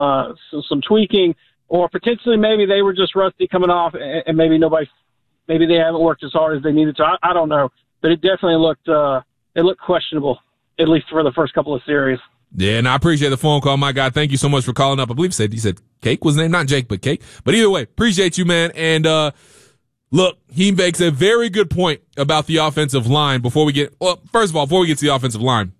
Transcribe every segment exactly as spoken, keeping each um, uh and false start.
uh, some, some tweaking, or potentially maybe they were just rusty coming off, and, and maybe nobody, maybe they haven't worked as hard as they needed to. I, I don't know, but it definitely looked uh, it looked questionable, at least for the first couple of series. Yeah, and I appreciate the phone call, my guy. Thank you so much for calling up. I believe he said, he said Cake was his name, not Jake, but Cake. But either way, appreciate you, man. And uh, look, he makes a very good point about the offensive line before we get, well, first of all, before we get to the offensive line.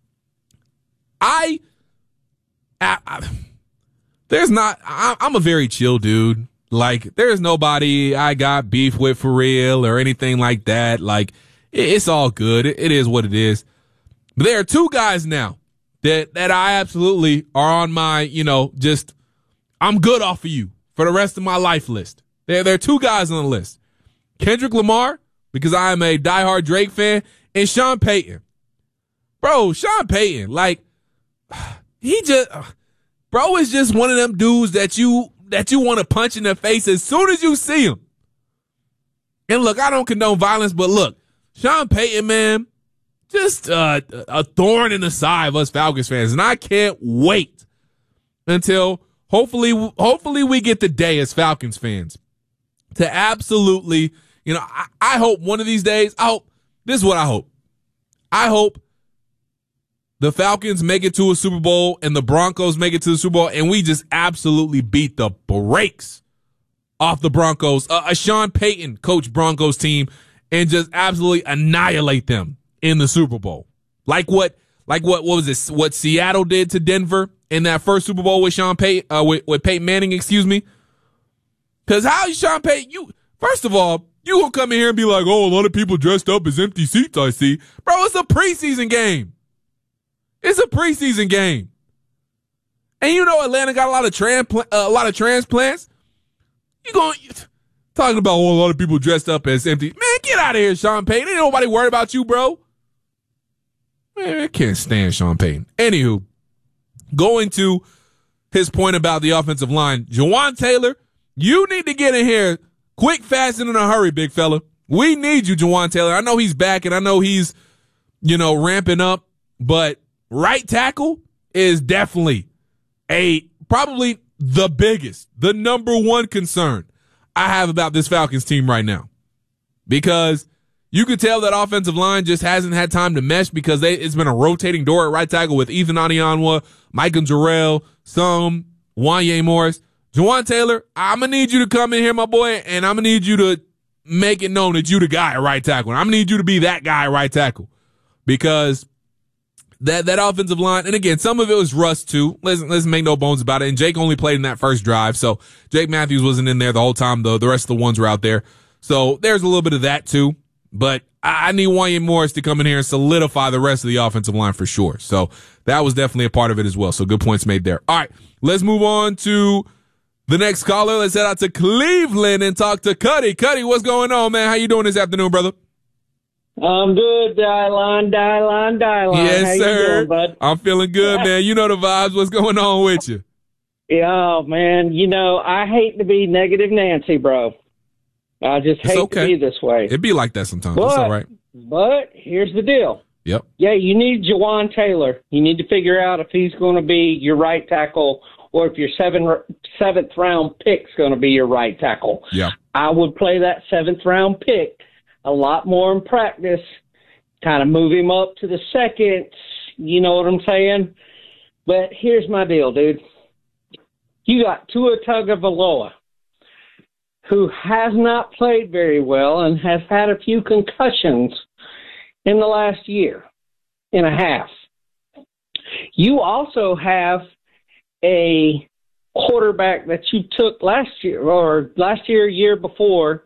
I, I, I there's not, I, I'm a very chill dude. Like, there's nobody I got beef with for real or anything like that. Like, it, it's all good. It, it is what it is. But there are two guys now that, that I absolutely are on my, you know, just, I'm good off of you for the rest of my life list. There, there are two guys on the list. Kendrick Lamar, because I am a diehard Drake fan, and Sean Payton. Bro, Sean Payton, like, he just, bro is just one of them dudes that you, that you want to punch in the face as soon as you see him. And look, I don't condone violence, but look, Sean Payton, man, just uh, a thorn in the side of us Falcons fans. And I can't wait until hopefully, hopefully we get the day as Falcons fans to absolutely, you know, I, I hope one of these days, I hope, this is what I hope. I hope the Falcons make it to a Super Bowl and the Broncos make it to the Super Bowl, and we just absolutely beat the brakes off the Broncos, uh, a Sean Payton coach Broncos team, and just absolutely annihilate them in the Super Bowl. Like what, like what, what was this, what Seattle did to Denver in that first Super Bowl with Sean Payton, uh, with, with Peyton Manning, excuse me. Cause how is Sean Payton, you, first of all, you gonna come in here and be like, oh, a lot of people dressed up as empty seats, I see. Bro, it's a preseason game. It's a preseason game. And you know Atlanta got a lot of transpl- uh, a lot of transplants. You going talking about oh, a lot of people dressed up as empty. Man, get out of here, Sean Payton. Ain't nobody worried about you, bro. Man, I can't stand Sean Payton. Anywho, going to his point about the offensive line, Jawaan Taylor, you need to get in here quick, fast, and in a hurry, big fella. We need you, Jawaan Taylor. I know he's back, and I know he's, you know, ramping up, but right tackle is definitely a probably the biggest, the number one concern I have about this Falcons team right now. Because you could tell that offensive line just hasn't had time to mesh because they, it's been a rotating door at right tackle with Ethan Anianwa, Michael Jarrell, some, Wanye Morris. Jawaan Taylor, I'm going to need you to come in here, my boy, and I'm going to need you to make it known that you the guy at right tackle. I'm going to need you to be that guy at right tackle because That that offensive line, and again, some of it was rust too. Let's let's make no bones about it. And Jake only played in that first drive, so Jake Matthews wasn't in there the whole time, though. The rest of the ones were out there. So there's a little bit of that too. But I, I need Wanye Morris to come in here and solidify the rest of the offensive line for sure. So that was definitely a part of it as well. So good points made there. All right, let's move on to the next caller. Let's head out to Cleveland and talk to Cuddy. Cuddy, what's going on, man? How you doing this afternoon, brother? I'm good, Dylon, Dylon, Dylon. Yes, How sir. You doing, bud? I'm feeling good, man. You know the vibes. What's going on with you? Yeah, oh, man. You know, I hate to be negative Nancy, bro. I just It's hate okay. to be this way. It'd be like that sometimes. But, It's all right. But here's the deal. Yep. Yeah, you need Jawaan Taylor. You need to figure out if he's going to be your right tackle or if your seven, seventh round pick's going to be your right tackle. Yeah. I would play that seventh round pick a lot more in practice, kind of move him up to the second, you know what I'm saying? But here's my deal, dude. You got Tua Tagovailoa, who has not played very well and has had a few concussions in the last year and a half. You also have a quarterback that you took last year or last year, year before,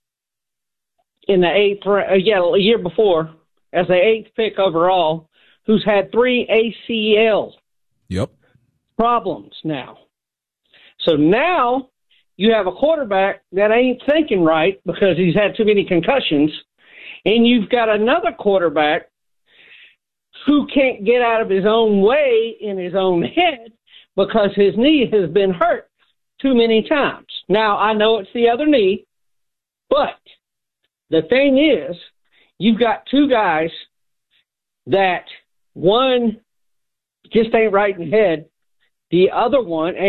in the eighth, uh, yeah, a year before, as the eighth pick overall, who's had three A C L Yep. problems now. So now you have a quarterback that ain't thinking right because he's had too many concussions, and you've got another quarterback who can't get out of his own way in his own head because his knee has been hurt too many times. Now, I know it's the other knee, but the thing is, you've got two guys that, one, just ain't right in the head, The other one, and